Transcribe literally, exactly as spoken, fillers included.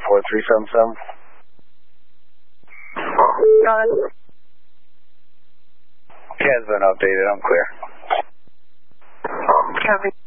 four three seven seven. Got it. Yeah, it's been updated. I'm clear. Copy.